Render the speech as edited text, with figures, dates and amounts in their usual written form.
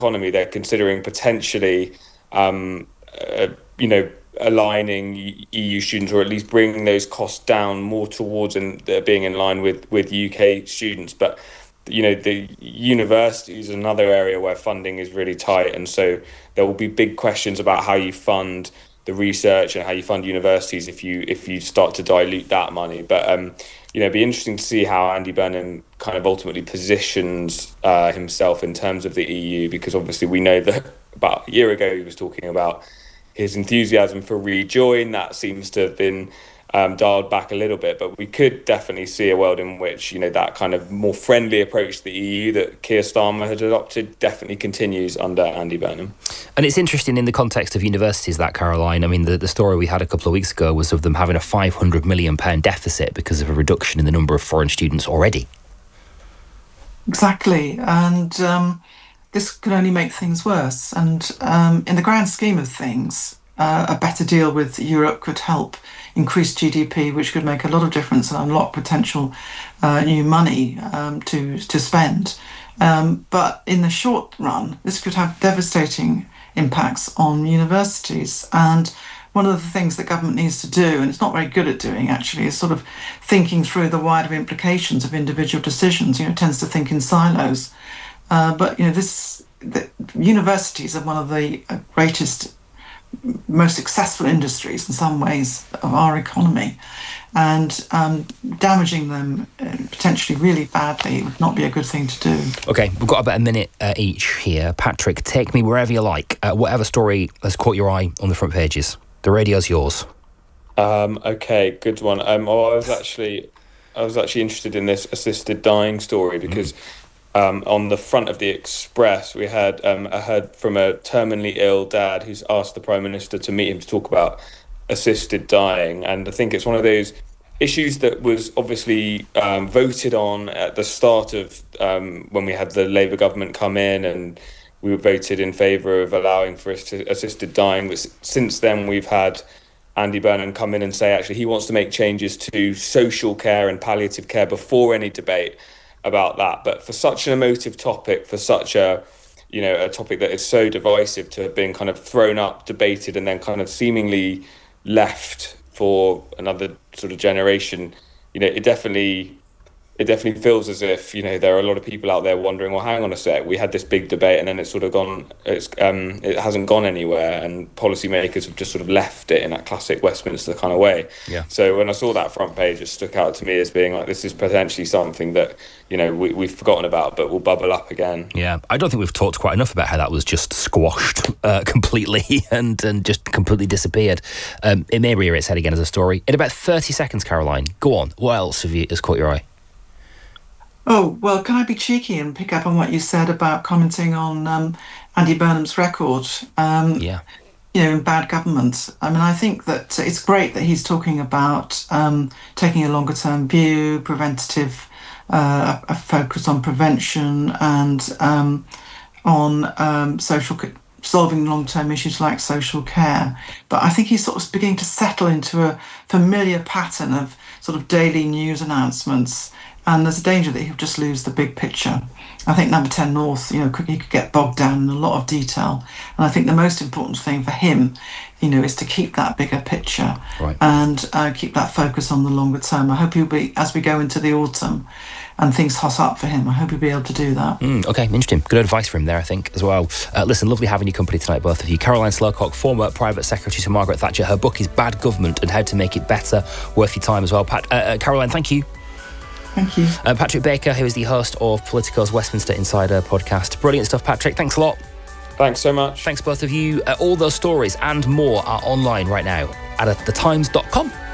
economy, they're considering potentially, aligning EU students, or at least bringing those costs down more towards being in line with UK students. But the university is another area where funding is really tight, and so there will be big questions about how you fund the research and how you fund universities if you start to dilute that money. But it'd be interesting to see how Andy Burnham kind of ultimately positions himself in terms of the EU, because obviously we know that about a year ago he was talking about his enthusiasm for rejoin. That seems to have been dialed back a little bit, but we could definitely see a world in which that kind of more friendly approach to the EU that Keir Starmer had adopted definitely continues under Andy Burnham. And it's interesting in the context of universities, that, Caroline. I mean, the story we had a couple of weeks ago was of them having a £500 million deficit because of a reduction in the number of foreign students already. Exactly, and this could only make things worse. And in the grand scheme of things, a better deal with Europe could help increase GDP, which could make a lot of difference and unlock potential new money to spend. But in the short run, this could have devastating impacts on universities. And one of the things that government needs to do, and it's not very good at doing actually, is sort of thinking through the wider implications of individual decisions. It tends to think in silos. But the universities are one of the greatest, most successful industries in some ways of our economy, and damaging them potentially really badly would not be a good thing to do. Okay, we've got about a minute each here. Patrick, take me wherever you like. Whatever story has caught your eye on the front pages. The radio's yours. Okay, good one. I was actually interested in this assisted dying story because on the front of the Express, we had I heard from a terminally ill dad who's asked the Prime Minister to meet him to talk about assisted dying. And I think it's one of those issues that was obviously voted on at the start of when we had the Labour government come in, and we voted in favour of allowing for assisted dying. But since then, we've had Andy Burnham come in and say actually he wants to make changes to social care and palliative care before any debate about that. But for such an emotive topic, for such a topic that is so divisive, to have been kind of thrown up, debated, and then kind of seemingly left for another sort of generation, it definitely feels as if there are a lot of people out there wondering, well, hang on a sec, we had this big debate and then it's sort of gone, it hasn't gone anywhere, and policymakers have just sort of left it in that classic Westminster kind of way. Yeah. So when I saw that front page, it stuck out to me as being like, this is potentially something that we've forgotten about but will bubble up again. Yeah, I don't think we've talked quite enough about how that was just squashed completely and just completely disappeared. It may rear its head again as a story in about 30 seconds. Caroline, go on. What else has caught your eye? Oh, well, can I be cheeky and pick up on what you said about commenting on Andy Burnham's record? In bad government. I mean, I think that it's great that he's talking about taking a longer term view, preventative, a focus on prevention and on solving long-term issues like social care. But I think he's sort of beginning to settle into a familiar pattern of sort of daily news announcements, and there's a danger that he'll just lose the big picture. I think Number 10 North, he could get bogged down in a lot of detail. And I think the most important thing for him, is to keep that bigger picture, right, and keep that focus on the longer term. I hope he'll be, as we go into the autumn and things hot up for him, I hope he'll be able to do that. Okay, interesting. Good advice from him there, I think, as well. Listen, lovely having your company tonight, both of you. Caroline Slowcock, former private secretary to Margaret Thatcher. Her book is Bad Government and How to Make It Better. Worth your time as well. Caroline, thank you. Thank you. Patrick Baker, who is the host of Politico's Westminster Insider podcast. Brilliant stuff, Patrick. Thanks a lot. Thanks so much. Thanks, both of you. All those stories and more are online right now at thetimes.com.